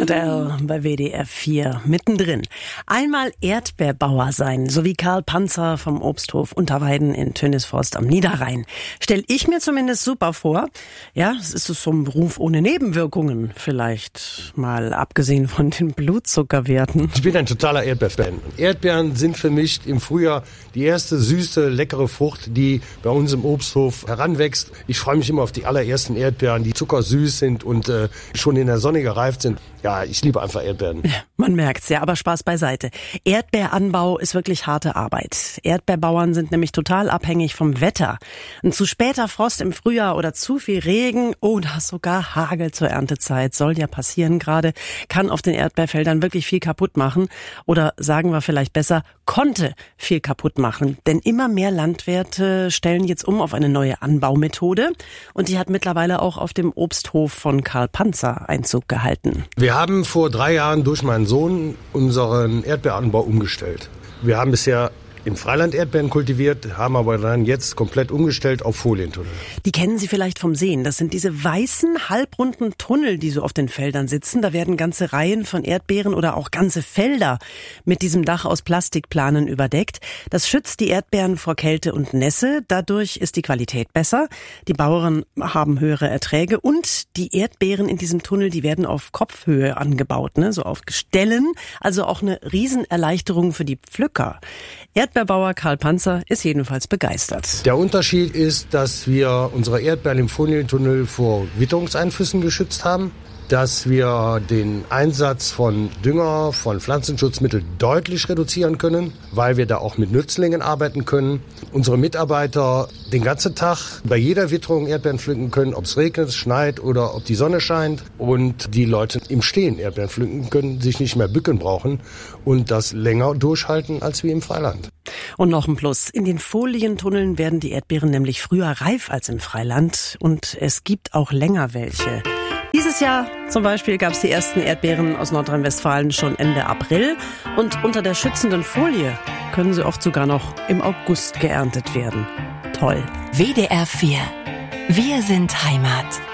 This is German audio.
Adele bei WDR 4 mittendrin. Einmal Erdbeerbauer sein, so wie Karl Panzer vom Obsthof Unterweiden in Tönisforst am Niederrhein. Stell ich mir zumindest super vor. Ja, es ist so ein Beruf ohne Nebenwirkungen. Vielleicht mal abgesehen von den Blutzuckerwerten. Ich bin ein totaler Erdbeerfan. Erdbeeren sind für mich im Frühjahr die erste süße, leckere Frucht, die bei uns im Obsthof heranwächst. Ich freue mich immer auf die allerersten Erdbeeren, die zuckersüß sind und schon in der Sonne gereift sind. Ja, ich liebe einfach Erdbeeren. Ja, man merkt's ja, aber Spaß beiseite. Erdbeeranbau ist wirklich harte Arbeit. Erdbeerbauern sind nämlich total abhängig vom Wetter. Ein zu später Frost im Frühjahr oder zu viel Regen oder sogar Hagel zur Erntezeit, soll ja passieren gerade, kann auf den Erdbeerfeldern wirklich viel kaputt machen. Oder sagen wir vielleicht besser, konnte viel kaputt machen. Denn immer mehr Landwirte stellen jetzt um auf eine neue Anbaumethode. Und die hat mittlerweile auch auf dem Obsthof von Karl Panzer Einzug gehalten. Wir haben vor 3 Jahren durch meinen Sohn unseren Erdbeeranbau umgestellt. Wir haben bisher im Freiland Erdbeeren kultiviert, haben aber dann jetzt komplett umgestellt auf Folientunnel. Die kennen Sie vielleicht vom Sehen. Das sind diese weißen, halbrunden Tunnel, die so auf den Feldern sitzen. Da werden ganze Reihen von Erdbeeren oder auch ganze Felder mit diesem Dach aus Plastikplanen überdeckt. Das schützt die Erdbeeren vor Kälte und Nässe. Dadurch ist die Qualität besser. Die Bauern haben höhere Erträge und die Erdbeeren in diesem Tunnel, die werden auf Kopfhöhe angebaut, ne? So auf Gestellen. Also auch eine Riesenerleichterung für die Pflücker. Erdbeerbauer Karl Panzer ist jedenfalls begeistert. Der Unterschied ist, dass wir unsere Erdbeeren im Folientunnel vor Witterungseinflüssen geschützt haben, dass wir den Einsatz von Dünger, von Pflanzenschutzmitteln deutlich reduzieren können, weil wir da auch mit Nützlingen arbeiten können. Unsere Mitarbeiter den ganzen Tag bei jeder Witterung Erdbeeren pflücken können, ob es regnet, schneit oder ob die Sonne scheint. Und die Leute im Stehen Erdbeeren pflücken können, sich nicht mehr bücken brauchen und das länger durchhalten als wie im Freiland. Und noch ein Plus. In den Folientunneln werden die Erdbeeren nämlich früher reif als im Freiland. Und es gibt auch länger welche. Dieses Jahr zum Beispiel gab es die ersten Erdbeeren aus Nordrhein-Westfalen schon Ende April. Und unter der schützenden Folie können sie oft sogar noch im August geerntet werden. Toll. WDR 4. Wir sind Heimat.